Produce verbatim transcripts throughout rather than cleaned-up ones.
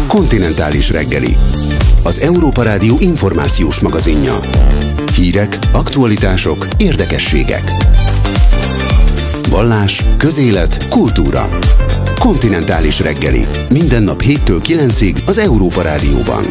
Kontinentális reggeli. Az Európa Rádió információs magazinja. Hírek, aktualitások, érdekességek. Vallás, közélet, kultúra. Kontinentális reggeli. Minden nap héttől kilencig az Európa Rádióban.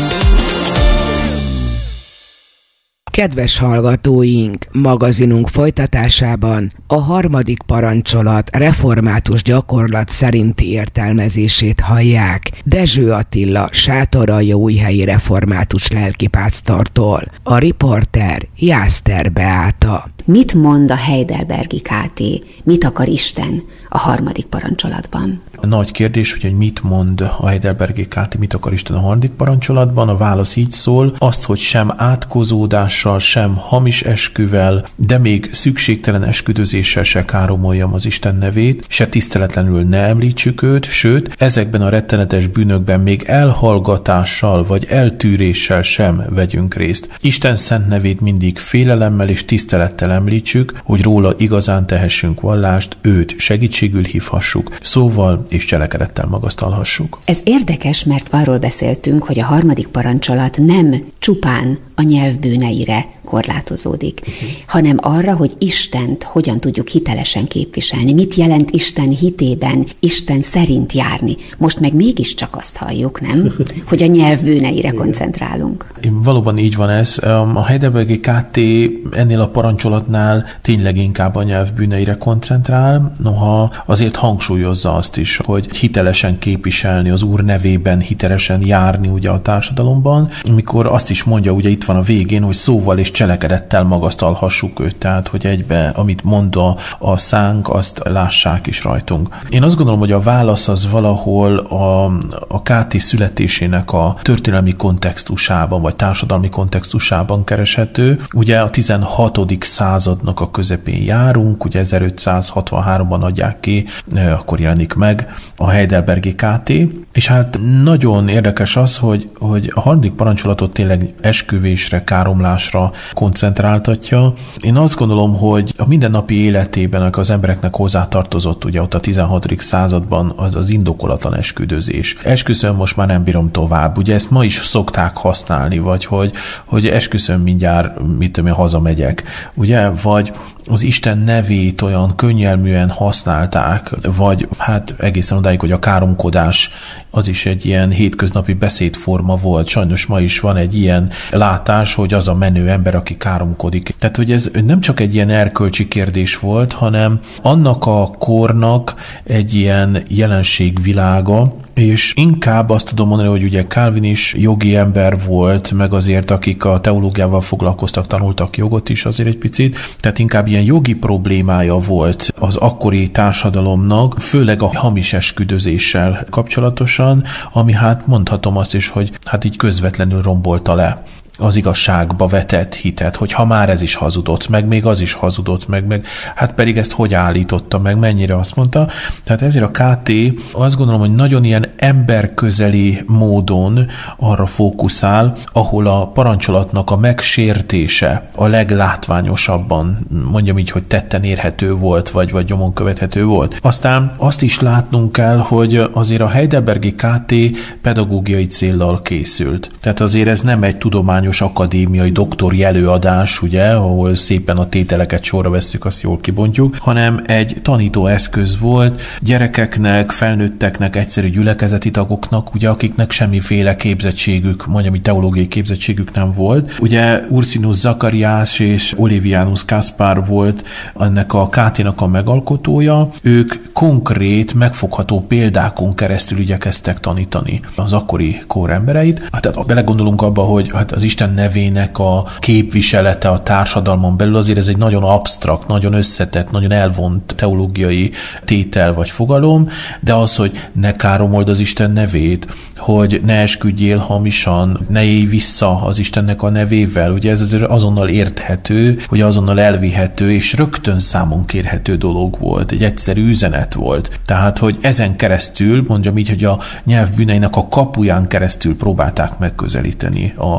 Kedves hallgatóink, magazinunk folytatásában a harmadik parancsolat református gyakorlat szerinti értelmezését hallják Dezső Attila sátoraljaújhelyi református lelkipásztortól, a riporter Jászter Beáta. Mit mond a Heidelbergi ká té? Mit akar Isten a harmadik parancsolatban? Nagy kérdés, hogy mit mond a Heidelbergi ká té, mit akar Isten a harmadik parancsolatban. A válasz így szól, azt, hogy sem átkozódással, sem hamis esküvel, de még szükségtelen esküdözéssel se káromoljam az Isten nevét, se tiszteletlenül ne említsük őt, sőt, ezekben a rettenetes bűnökben még elhallgatással vagy eltűréssel sem vegyünk részt. Isten szent nevét mindig félelemmel és tisztelettel említsük, hogy róla igazán tehessünk vallást, őt segítségül hívhassuk, szóval és cselekedettel magasztalhassuk. Ez érdekes, mert arról beszéltünk, hogy a harmadik parancsolat nem csupán a nyelv bűneire korlátozódik, uh-huh. hanem arra, hogy Istent hogyan tudjuk hitelesen képviselni. Mit jelent Isten hitében, Isten szerint járni? Most meg mégiscsak azt halljuk, nem? Hogy a nyelv bűneire koncentrálunk. Valóban így van ez. A Heidelbergi ká té ennél a parancsolatnál tényleg inkább a nyelv bűneire koncentrál, noha azért hangsúlyozza azt is, hogy hitelesen képviselni, az Úr nevében hitelesen járni ugye a társadalomban, amikor azt is mondja, ugye itt van a végén, hogy szóval és cselekedettel magasztalhassuk őt, tehát hogy egybe, amit mond a, a szánk, azt lássák is rajtunk. Én azt gondolom, hogy a válasz az valahol a, a ká té születésének a történelmi kontextusában, vagy társadalmi kontextusában kereshető. Ugye a tizenhatodik századnak a közepén járunk, ugye ezerötszázhatvanháromban adják ki, akkor jelenik meg a Heidelbergi ká té, és hát nagyon érdekes az, hogy, hogy a harmadik parancsolatot tényleg esküvésre, káromlásra koncentráltatja. Én azt gondolom, hogy a mindennapi életében az embereknek hozzátartozott ugye ott a tizenhatodik században az az indokolatlan esküdözés. Esküszöm, most már nem bírom tovább. Ugye ezt ma is szokták használni, vagy hogy, hogy esküszöm, mindjárt, mit tudom én, hazamegyek. Ugye? Vagy az Isten nevét olyan könnyelműen használták, vagy hát egészen odáig, hogy a káromkodás az is egy ilyen hétköznapi beszédforma volt. Sajnos ma is van egy ilyen látás, hogy az a menő ember, aki káromkodik. Tehát, hogy ez nem csak egy ilyen erkölcsi kérdés volt, hanem annak a kornak egy ilyen jelenségvilága, és inkább azt tudom mondani, hogy ugye Calvin is jogi ember volt, meg azért akik a teológiával foglalkoztak, tanultak jogot is azért egy picit, tehát inkább ilyen jogi problémája volt az akkori társadalomnak, főleg a hamis esküdözéssel kapcsolatosan, ami hát mondhatom azt is, hogy hát így közvetlenül rombolta le az igazságba vetett hitet, hogy ha már ez is hazudott, meg még az is hazudott, meg, meg hát pedig ezt hogy állította, meg mennyire azt mondta. Tehát ezért a ká té azt gondolom, hogy nagyon ilyen emberközeli módon arra fókuszál, ahol a parancsolatnak a megsértése a leglátványosabban, mondjam így, hogy tetten érhető volt, vagy, vagy nyomon követhető volt. Aztán azt is látnunk kell, hogy azért a Heidelbergi ká té pedagógiai céllal készült. Tehát azért ez nem egy tudományos akadémiai doktori előadás, ugye, ahol szépen a tételeket sorra vesszük, azt jól kibontjuk, hanem egy tanítóeszköz volt gyerekeknek, felnőtteknek, egyszerű gyülekezeti tagoknak, ugye, akiknek semmiféle képzettségük, mondjam, teológiai képzettségük nem volt. Ugye Ursinus Zacharias és Olivianus Kaspar volt ennek a ká té-nak a megalkotója. Ők konkrét, megfogható példákon keresztül igyekeztek tanítani az akkori kor embereit. Hát, tehát belegondolunk abba, hogy hát az Isten nevének a képviselete a társadalmon belül, azért ez egy nagyon absztrakt, nagyon összetett, nagyon elvont teológiai tétel vagy fogalom, de az, hogy ne káromold az Isten nevét, hogy ne esküdjél hamisan, ne élj vissza az Istennek a nevével, ugye ez azért azonnal érthető, hogy azonnal elvihető, és rögtön számon kérhető dolog volt, egy egyszerű üzenet volt. Tehát, hogy ezen keresztül, mondjam így, hogy a nyelv bűneinek a kapuján keresztül próbálták megközelíteni a parancsolat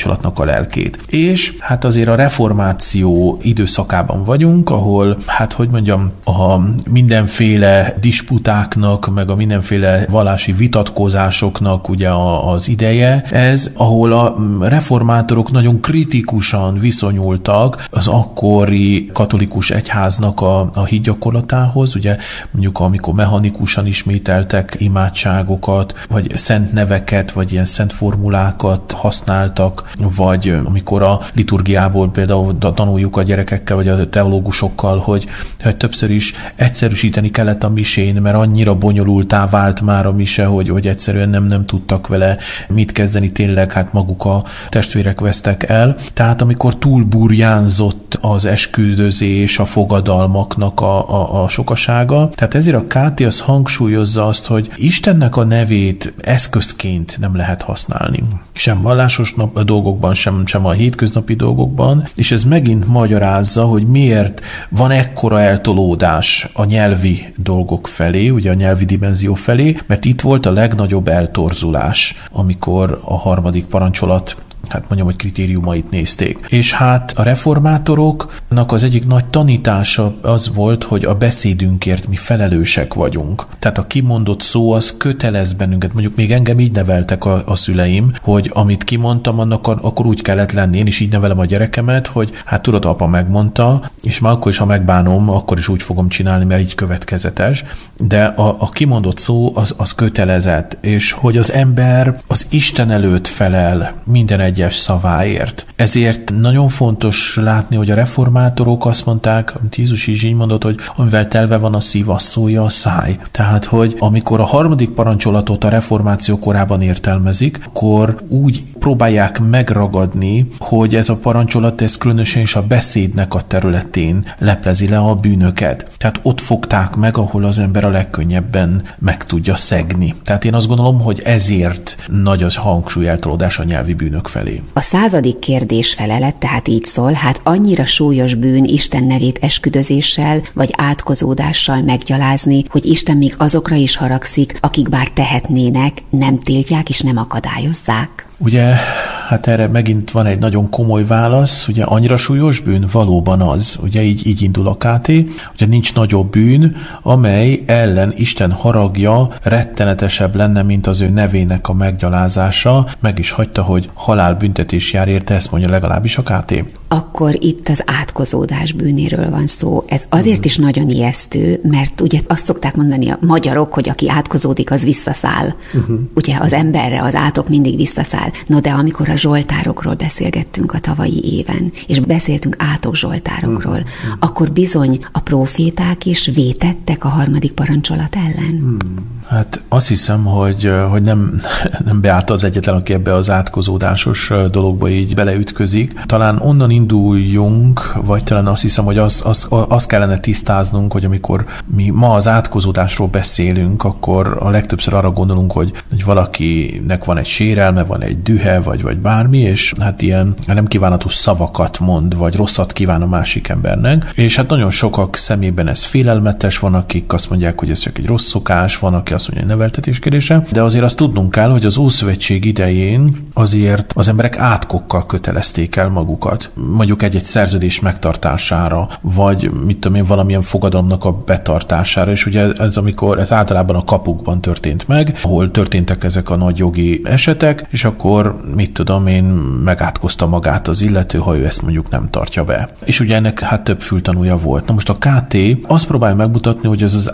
parancsolatnak a lelkét. És hát azért a reformáció időszakában vagyunk, ahol, hát hogy mondjam, a mindenféle disputáknak, meg a mindenféle vallási vitatkozásoknak ugye az ideje ez, ahol a reformátorok nagyon kritikusan viszonyultak az akkori katolikus egyháznak a, a hitgyakorlatához, ugye mondjuk amikor mechanikusan ismételtek imádságokat, vagy szent neveket, vagy ilyen szent formulákat használtak, vagy amikor a liturgiából például tanuljuk a gyerekekkel, vagy a teológusokkal, hogy, hogy többször is egyszerűsíteni kellett a misén, mert annyira bonyolultá vált már a mise, hogy, hogy egyszerűen nem, nem tudtak vele mit kezdeni, tényleg hát maguk a testvérek vesztek el. Tehát amikor túlburjánzott az esküdözés, a fogadalmaknak a, a, a sokasága, tehát ezért a ká té az hangsúlyozza azt, hogy Istennek a nevét eszközként nem lehet használni. Sem vallásos nap, dolgokban, sem, sem a hétköznapi dolgokban, és ez megint magyarázza, hogy miért van ekkora eltolódás a nyelvi dolgok felé, ugye a nyelvi dimenzió felé, mert itt volt a legnagyobb eltorzulás, amikor a harmadik parancsolat, hát mondjam, hogy kritériumait nézték. És hát a reformátoroknak az egyik nagy tanítása az volt, hogy a beszédünkért mi felelősek vagyunk. Tehát a kimondott szó az kötelez bennünket. Mondjuk még engem így neveltek a, a szüleim, hogy amit kimondtam, annak akkor úgy kellett lenni. Én is így nevelem a gyerekemet, hogy hát tudod, apa megmondta, és már akkor is, ha megbánom, akkor is úgy fogom csinálni, mert így következetes. De a, a kimondott szó az, az kötelezett, és hogy az ember az Isten előtt felel minden egy egyes szaváért. Ezért nagyon fontos látni, hogy a reformátorok azt mondták, amit Jézus is így mondott, hogy amivel telve van a szív, azt szólja a száj. Tehát, hogy amikor a harmadik parancsolatot a reformáció korában értelmezik, akkor úgy próbálják megragadni, hogy ez a parancsolat, ez különösen is a beszédnek a területén leplezi le a bűnöket. Tehát ott fogták meg, ahol az ember a legkönnyebben meg tudja szegni. Tehát én azt gondolom, hogy ezért nagy az hangsúlyeltolódás a nyelvi bűnök felé. A századik kérdés felelet tehát így szól, hát annyira súlyos bűn Isten nevét esküdözéssel vagy átkozódással meggyalázni, hogy Isten még azokra is haragszik, akik bár tehetnének, nem tiltják és nem akadályozzák. Ugye, hát erre megint van egy nagyon komoly válasz, ugye annyira súlyos bűn? Valóban az. Ugye így, így indul a ká té, ugye nincs nagyobb bűn, amely ellen Isten haragja rettenetesebb lenne, mint az ő nevének a meggyalázása. Meg is hagyta, hogy halálbüntetés jár érte, ezt mondja legalábbis a ká té. Akkor itt az átkozódás bűnéről van szó. Ez azért is nagyon ijesztő, mert ugye azt szokták mondani a magyarok, hogy aki átkozódik, az visszaszáll. Uh-huh. Ugye az emberre az átok mindig visszaszáll. No, de amikor a zsoltárokról beszélgettünk a tavalyi éven, és beszéltünk átok zsoltárokról, uh-huh. akkor bizony a próféták is vétettek a harmadik parancsolat ellen. Uh-huh. Hát azt hiszem, hogy, hogy nem, nem Beáta az egyetlen, aki ebbe az átkozódásos dologba így beleütközik. Talán onnan induljunk, vagy talán azt hiszem, hogy azt az, az kellene tisztáznunk, hogy amikor mi ma az átkozódásról beszélünk, akkor a legtöbbször arra gondolunk, hogy, hogy valakinek van egy sérelme, van egy dühe, vagy, vagy bármi, és hát ilyen nem kívánatos szavakat mond, vagy rosszat kíván a másik embernek. És hát nagyon sokak szemében ez félelmetes, van, akik azt mondják, hogy ez csak egy rossz szokás, van, aki azt mondja, hogy neveltetés kérdése, de azért azt tudnunk kell, hogy az Ószövetség idején azért az emberek átkokkal kötelezték el magukat. Mondjuk egy-egy szerződés megtartására, vagy mit tudom én, valamilyen fogadalomnak a betartására, és ugye ez amikor, ez általában a kapukban történt meg, ahol történtek ezek a nagy jogi esetek, és akkor mit tudom én, megátkozta magát az illető, ha ő ezt mondjuk nem tartja be. És ugye ennek hát több fültanúja volt. Na most a ká té azt próbálja megmutatni, hogy ez az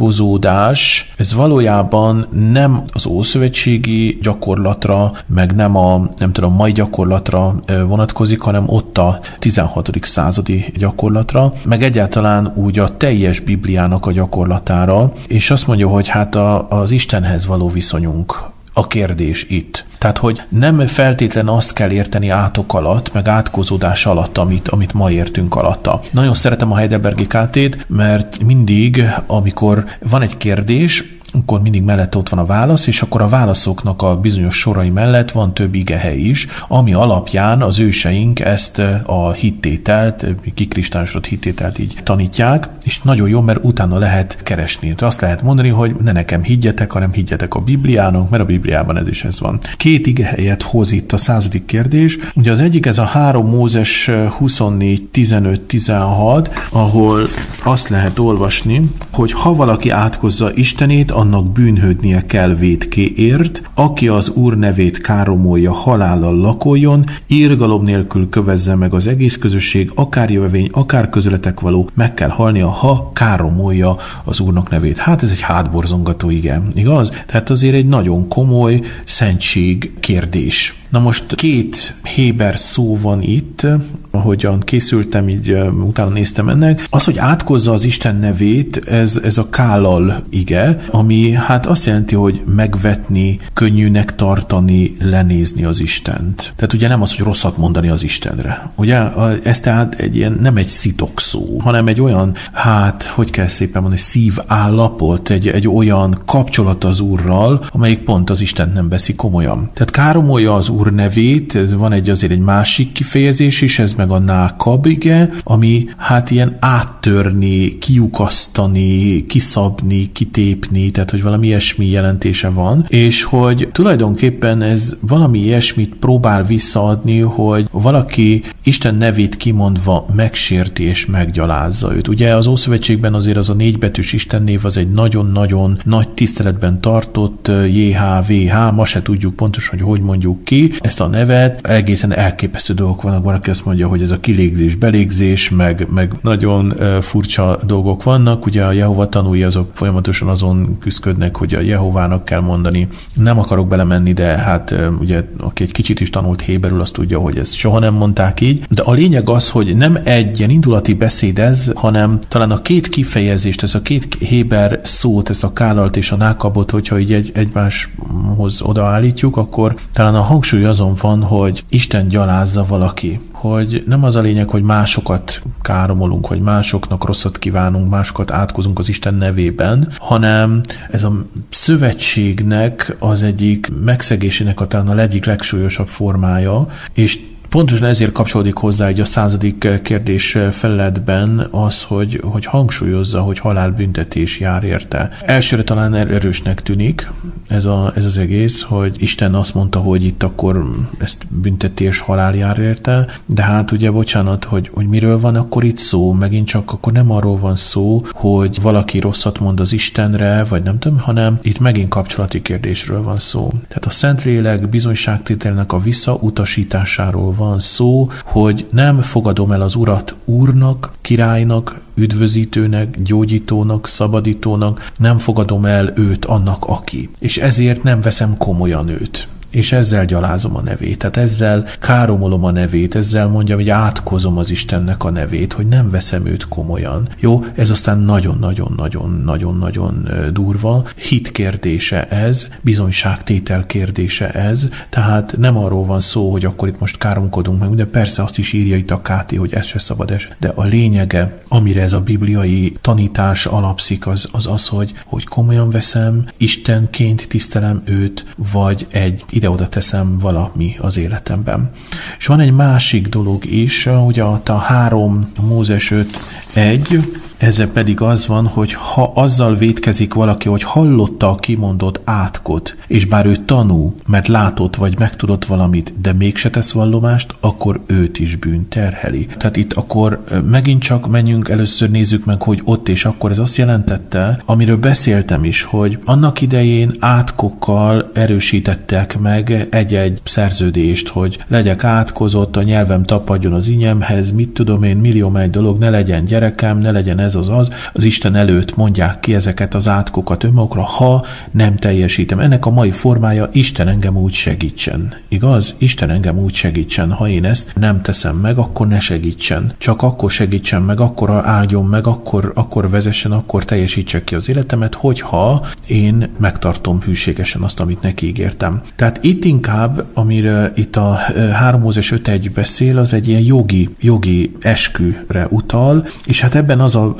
átkozódás, ez valójában nem az ószövetségi gyakorlatra, meg nem a, nem tudom, mai gyakorlatra vonatkozik, hanem ott a tizenhatodik századi gyakorlatra, meg egyáltalán úgy a teljes Bibliának a gyakorlatára, és azt mondja, hogy hát a, az Istenhez való viszonyunk a kérdés itt. Tehát, hogy nem feltétlen azt kell érteni átok alatt, meg átkozódás alatt, amit, amit ma értünk alatta. Nagyon szeretem a heidelbergi ká tét, mert mindig, amikor van egy kérdés, akkor mindig mellett ott van a válasz, és akkor a válaszoknak a bizonyos sorai mellett van több igehely is, ami alapján az őseink ezt a hittételt, kikristályosodott hittételt így tanítják, és nagyon jó, mert utána lehet keresni. Azt lehet mondani, hogy ne nekem higgyetek, hanem higgyetek a Bibliának, mert a Bibliában ez is ez van. Két igehelyet hoz itt a századik kérdés. Ugye az egyik ez a három Mózes huszonnégy tizenöt tizenhat, ahol azt lehet olvasni, hogy ha valaki átkozza Istenét, annak bűnhődnie kell vétkéért, aki az Úr nevét káromolja, halállal lakoljon, irgalom nélkül kövezze meg az egész közösség, akár jövevény, akár közületek való, meg kell halnia, ha káromolja az Úrnak nevét. Hát ez egy hátborzongató ige, igaz? Tehát azért egy nagyon komoly szentség kérdés. Na most két héber szó van itt, ahogyan készültem, így utána néztem ennek. Az, hogy átkozza az Isten nevét, ez, ez a kállal ige, ami hát azt jelenti, hogy megvetni, könnyűnek tartani, lenézni az Istent. Tehát ugye nem az, hogy rosszat mondani az Istenre. Ugye ez tehát egy ilyen, nem egy szitokszó, hanem egy olyan, hát, hogy kell szépen mondani, szívállapot, egy, egy olyan kapcsolat az Úrral, amelyik pont az Istent nem veszi komolyan. Tehát káromolja az Úr nevét, ez van egy azért egy másik kifejezés is, ez meg a nákabige, ami hát ilyen áttörni, kiukasztani, kiszabni, kitépni, tehát hogy valami ilyesmi jelentése van, és hogy tulajdonképpen ez valami ilyesmit próbál visszaadni, hogy valaki Isten nevét kimondva megsérti és meggyalázza őt. Ugye az Ószövetségben azért az a négybetűs Isten név az egy nagyon-nagyon nagy tiszteletben tartott jé há vé há, ma se tudjuk pontosan, hogy hogy mondjuk ki ezt a nevet, egészen elképesztő dolgok vannak, valaki azt mondja, hogy ez a kilégzés, belégzés, meg, meg nagyon uh, furcsa dolgok vannak, ugye a Jehova tanúi azok folyamatosan azon küzdködnek, hogy a Jehovának kell mondani. Nem akarok belemenni, de hát uh, ugye aki egy kicsit is tanult héberül, azt tudja, hogy ezt soha nem mondták így, de a lényeg az, hogy nem egy ilyen indulati beszéd ez, hanem talán a két kifejezést, ez a két héber szót, ez a kálalt és a nákabot, hogyha így egy, egymáshoz odaállítjuk, akkor talán a hangsúly azon van, hogy Isten gyalázza valaki. Hogy nem az a lényeg, hogy másokat káromolunk, hogy másoknak rosszat kívánunk, másokat átkozunk az Isten nevében, hanem ez a szövetségnek az egyik megszegésének a talán a egyik legsúlyosabb formája, és pontosan ezért kapcsolódik hozzá egy a századik kérdés felületben az, hogy, hogy hangsúlyozza, hogy halálbüntetés jár érte. Elsőre talán erősnek tűnik ez, a, ez az egész, hogy Isten azt mondta, hogy itt akkor ezt büntetés, halál jár érte, de hát ugye bocsánat, hogy, hogy miről van akkor itt szó, megint csak akkor nem arról van szó, hogy valaki rosszat mond az Istenre, vagy nem tudom, hanem itt megint kapcsolati kérdésről van szó. Tehát a Szentlélek bizonyságtételnek a visszautasításáról van szó, hogy nem fogadom el az Urat Úrnak, királynak, üdvözítőnek, gyógyítónak, szabadítónak, nem fogadom el őt annak, aki. És ezért nem veszem komolyan őt. És ezzel gyalázom a nevét, tehát ezzel káromolom a nevét, ezzel mondjam, hogy átkozom az Istennek a nevét, hogy nem veszem őt komolyan. Jó, ez aztán nagyon-nagyon-nagyon-nagyon-nagyon durva. Hit kérdése ez, bizonyságtétel kérdése ez, tehát nem arról van szó, hogy akkor itt most káromkodunk meg, de persze azt is írja itt a Káté, hogy ez se szabad es, de a lényege, amire ez a bibliai tanítás alapszik, az az, az hogy, hogy komolyan veszem, Istenként tisztelem őt, vagy egy ide-oda teszem valami az életemben. És van egy másik dolog is, ugye a három Mózes öt egy, ezzel pedig az van, hogy ha azzal vétkezik valaki, hogy hallotta a kimondott átkot, és bár ő tanú, mert látott vagy megtudott valamit, de mégse tesz vallomást, akkor őt is bűn terheli. Tehát itt akkor megint csak menjünk, először nézzük meg, hogy ott és akkor ez azt jelentette, amiről beszéltem is, hogy annak idején átkokkal erősítettek meg egy-egy szerződést, hogy legyek átkozott, a nyelvem tapadjon az inyemhez, mit tudom én, millió egy dolog, ne legyen gyerekem, ne legyen ez az az, az Isten előtt mondják ki ezeket az átkokat önmagukra, ha nem teljesítem. Ennek a mai formája Isten engem úgy segítsen. Igaz? Isten engem úgy segítsen. Ha én ezt nem teszem meg, akkor ne segítsen. Csak akkor segítsen meg, akkor áldjon meg, akkor, akkor vezessen, akkor teljesítsek ki az életemet, hogyha én megtartom hűségesen azt, amit neki ígértem. Tehát itt inkább, amire itt a három Mózes öt egy beszél, az egy ilyen jogi, jogi esküre utal, és hát ebben az a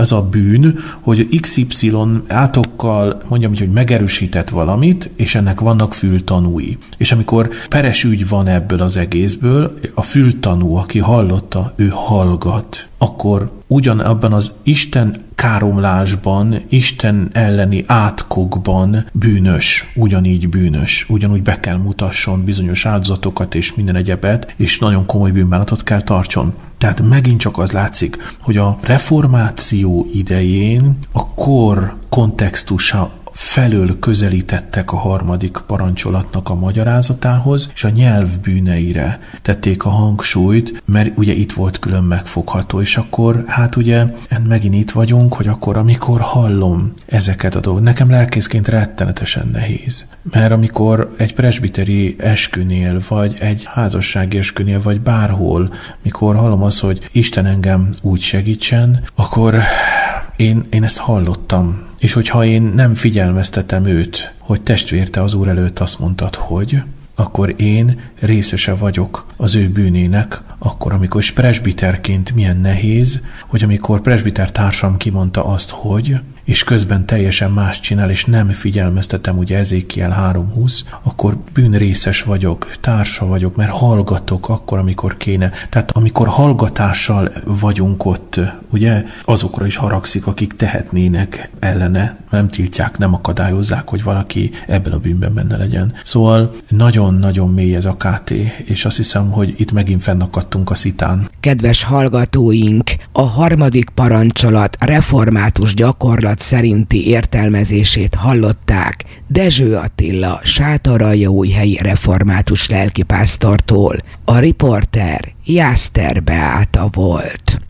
ez a bűn, hogy iksz ipszilon átokkal mondjam, hogy megerősített valamit, és ennek vannak fültanúi. És amikor peres ügy van ebből az egészből, a fültanú, aki hallotta, ő hallgat, akkor ugyanabban az Isten káromlásban, Isten elleni átkokban bűnös, ugyanígy bűnös, ugyanúgy be kell mutasson bizonyos áldozatokat és minden egyebet, és nagyon komoly bűnbánatot kell tartson. Tehát megint csak az látszik, hogy a reformáció idején a kor kontextusa felől közelítettek a harmadik parancsolatnak a magyarázatához, és a nyelv bűneire tették a hangsúlyt, mert ugye itt volt külön megfogható, és akkor hát ugye megint itt vagyunk, hogy akkor amikor hallom ezeket a dolgokat, nekem lelkészként rettenetesen nehéz. Mert amikor egy presbiteri eskünél, vagy egy házassági eskünél, vagy bárhol, mikor hallom azt, hogy Isten engem úgy segítsen, akkor én, én ezt hallottam. És hogyha én nem figyelmeztetem őt, hogy testvér, te az Úr előtt azt mondtad, hogy, akkor én részese vagyok az ő bűnének, akkor, amikor is presbiterként milyen nehéz, hogy amikor presbiter társam kimondta azt, hogy, és közben teljesen más csinál, és nem figyelmeztetem, ugye Ezékiel három húsz, akkor bűnrészes vagyok, társa vagyok, mert hallgatok akkor, amikor kéne. Tehát amikor hallgatással vagyunk ott, ugye azokra is haragszik, akik tehetnének ellene, nem tiltják, nem akadályozzák, hogy valaki ebben a bűnben benne legyen. Szóval nagyon-nagyon mély ez a ká té, és azt hiszem, hogy itt megint fennakadtunk a szitán. Kedves hallgatóink, a harmadik parancsolat református gyakorlat szerinti értelmezését hallották Dezső Attila sátoraljaújhelyi református lelkipásztortól. A riporter Jászter Beáta volt.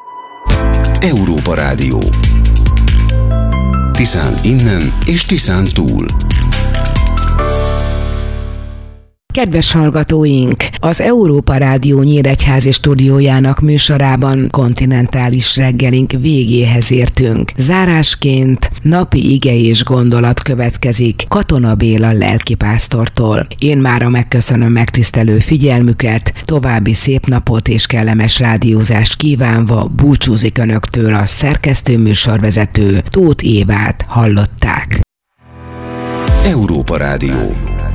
Európa Rádió. Tiszán innen és Tiszán túl. Kedves hallgatóink, az Európa Rádió nyíregyházi stúdiójának műsorában kontinentális reggelink végéhez értünk. Zárásként napi ige és gondolat következik Katona Béla lelkipásztortól. Én mára megköszönöm megtisztelő figyelmüket, további szép napot és kellemes rádiózást kívánva búcsúzik önöktől a szerkesztő műsorvezető Tóth Évát hallották. Európa Rádió.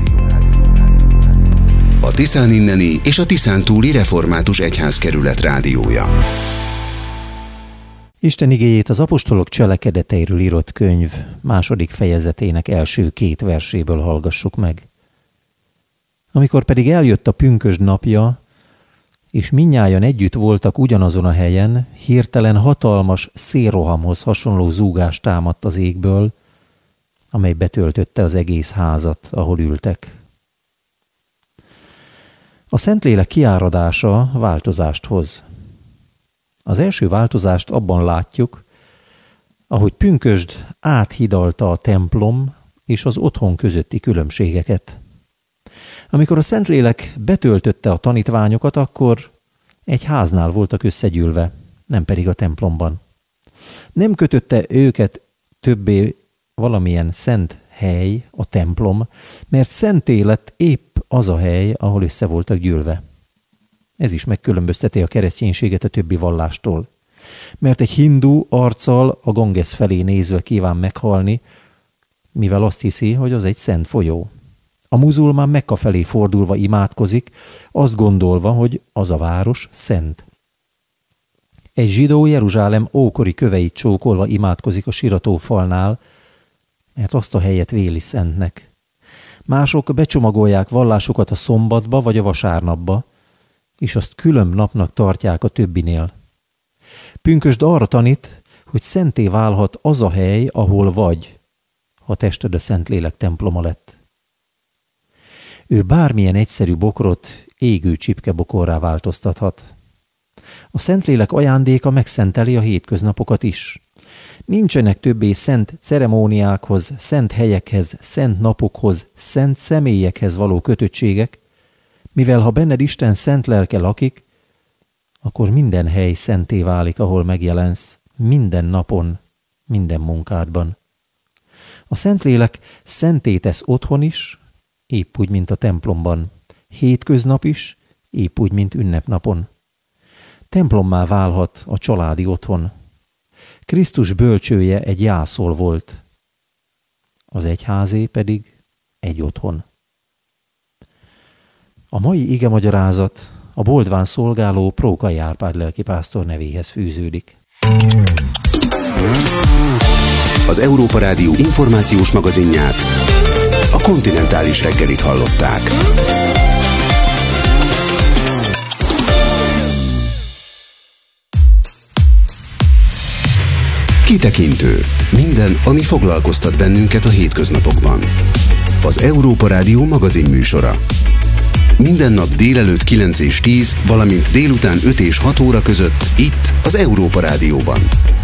A Tiszán inneni és a Tiszán túli református egyházkerület rádiója. Isten igéjét az apostolok cselekedeteiről írott könyv második fejezetének első két verséből hallgassuk meg. Amikor pedig eljött a pünkösd napja, és mindnyájan együtt voltak ugyanazon a helyen, hirtelen hatalmas szélrohamhoz hasonló zúgás támadt az égből, amely betöltötte az egész házat, ahol ültek. A Szentlélek kiáradása változást hoz. Az első változást abban látjuk, ahogy pünkösd áthidalta a templom és az otthon közötti különbségeket. Amikor a Szentlélek betöltötte a tanítványokat, akkor egy háznál voltak összegyűlve, nem pedig a templomban. Nem kötötte őket többé valamilyen szent hely, a templom, mert szenté lett épp az a hely, ahol össze voltak gyűlve. Ez is megkülönbözteti a kereszténységet a többi vallástól. Mert egy hindu arccal a Ganges felé nézve kíván meghalni, mivel azt hiszi, hogy az egy szent folyó. A muzulmán Mekka felé fordulva imádkozik, azt gondolva, hogy az a város szent. Egy zsidó Jeruzsálem ókori köveit csókolva imádkozik a siratófalnál, mert azt a helyet véli szentnek. Mások becsomagolják vallásukat a szombatba vagy a vasárnapba, és azt külön napnak tartják a többinél. Pünkösd arra tanít, hogy szenté válhat az a hely, ahol vagy, ha tested a Szentlélek temploma lett. Ő bármilyen egyszerű bokrot égő csipkebokorrá változtathat. A Szentlélek ajándéka megszenteli a hétköznapokat is. Nincsenek többé szent ceremóniákhoz, szent helyekhez, szent napokhoz, szent személyekhez való kötöttségek, mivel ha benned Isten szent lelke lakik, akkor minden hely szenté válik, ahol megjelensz, minden napon, minden munkádban. A Szentlélek szenté tesz otthon is, épp úgy, mint a templomban, hétköznap is, épp úgy, mint ünnepnapon. Templommá válhat a családi otthon. Krisztus bölcsője egy jászol volt, az egyházé pedig egy otthon. A mai igemagyarázat a Boldván szolgáló Prókai Árpád lelkipásztor nevéhez fűződik. Az Európa Rádió információs magazinját, a Kontinentális reggelit hallották. Kitekintő. Minden, ami foglalkoztat bennünket a hétköznapokban. Az Európa Rádió magazin műsora. Minden nap délelőtt kilenc és tíz, valamint délután öt és hat óra között itt az Európa Rádióban.